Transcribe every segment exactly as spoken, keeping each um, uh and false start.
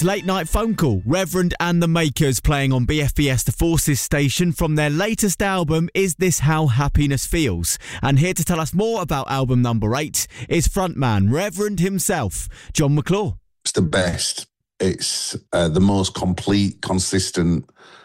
Late Night Phone Call, Reverend and the Makers playing on B F B S The Forces station from their latest album, Is This How Happiness Feels? And here to tell us more about album number eight is frontman, Reverend himself, John McClure. It's the best. It's uh, the most complete, consistent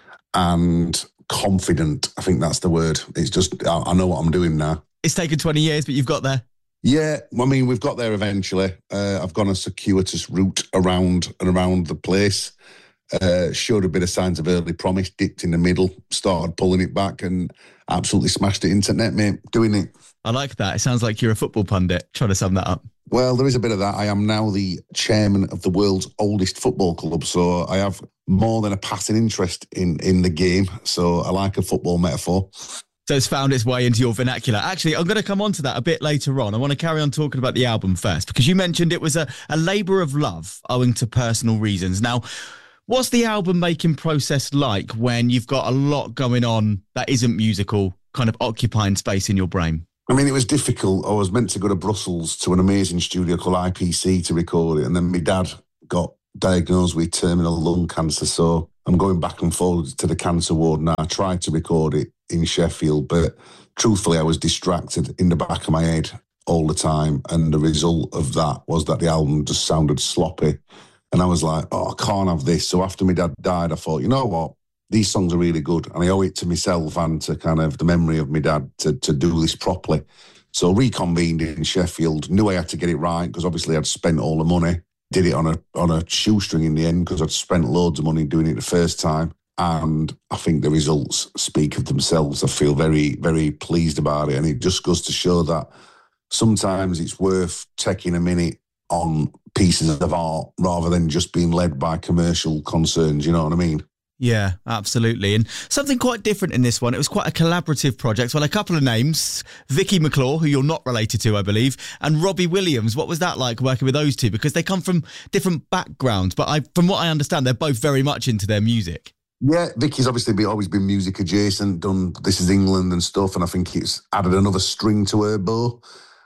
and confident. I think that's the word. It's just, I, I know what I'm doing now. It's taken twenty years, but you've got there. Yeah, I mean, we've got there eventually. Uh, I've gone a circuitous route around and around the place. Uh, showed a bit of signs of early promise, dipped in the middle, started pulling it back and absolutely smashed it into net, mate. Doing it. I like that. It sounds like you're a football pundit. Trying to sum that up. Well, there is a bit of that. I am now the chairman of the world's oldest football club, so I have more than a passing interest in, in the game. So I like a football metaphor. So it's found its way into your vernacular. Actually, I'm going to come on to that a bit later on. I want to carry on talking about the album first, because you mentioned it was a, a labour of love owing to personal reasons. Now, what's the album making process like when you've got a lot going on that isn't musical, kind of occupying space in your brain? I mean, it was difficult. I was meant to go to Brussels to an amazing studio called I P C to record it, and then my dad got diagnosed with terminal lung cancer, so I'm going back and forth to the cancer ward now. I tried to record it in Sheffield, but truthfully I was distracted in the back of my head all the time, and the result of that was that the album just sounded sloppy, and I was like, oh, I can't have this. So after my dad died, I thought, you know what, these songs are really good, and I owe it to myself and to kind of the memory of my dad to, to do this properly. So reconvened in Sheffield, knew I had to get it right because obviously I'd spent all the money, did it on a on a shoestring in the end because I'd spent loads of money doing it the first time. And I think the results speak of themselves. I feel very, very pleased about it. And it just goes to show that sometimes it's worth taking a minute on pieces of art rather than just being led by commercial concerns, you know what I mean? Yeah, absolutely. And something quite different in this one. It was quite a collaborative project. Well, a couple of names, Vicky McClure, who you're not related to, I believe, and Robbie Williams. What was that like working with those two? Because they come from different backgrounds, but I, from what I understand, they're both very much into their music. Yeah, Vicky's obviously be, always been music adjacent, done This Is England and stuff, and I think it's added another string to her bow.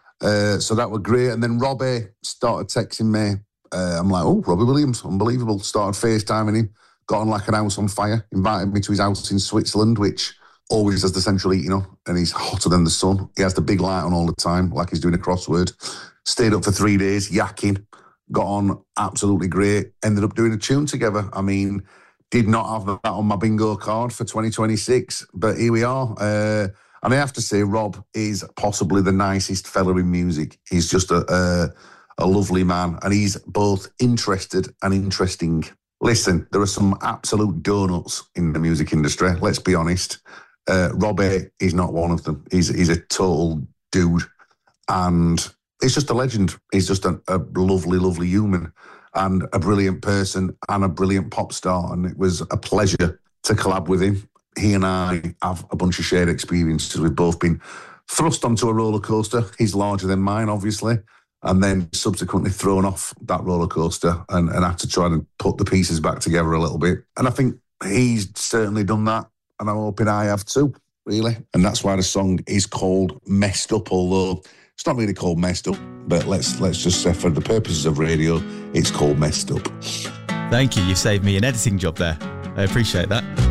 Uh, so that was great. And then Robbie started texting me. Uh, I'm like, oh, Robbie Williams, unbelievable. Started FaceTiming him, got on like an house on fire, invited me to his house in Switzerland, which always has the central heating on, and he's hotter than the sun. He has the big light on all the time, like he's doing a crossword. Stayed up for three days, yakking, got on absolutely great, ended up doing a tune together. I mean, did not have that on my bingo card for twenty twenty-six, but here we are. Uh, and I have to say, Rob is possibly the nicest fella in music. He's just a, a, a lovely man, and he's both interested and interesting. Listen, there are some absolute donuts in the music industry, let's be honest. Uh, Robbie is not one of them. He's, he's a total dude, and he's just a legend. He's just a, a lovely, lovely human, and a brilliant person and a brilliant pop star. And it was a pleasure to collab with him. He and I have a bunch of shared experiences. We've both been thrust onto a roller coaster. He's larger than mine, obviously, and then subsequently thrown off that roller coaster and, and had to try and put the pieces back together a little bit. And I think he's certainly done that, and I'm hoping I have too, really. And that's why the song is called Messed Up, although it's not really called Messed Up, but let's let's just say for the purposes of radio, it's called Messed Up. Thank you. You saved me an editing job there. I appreciate that.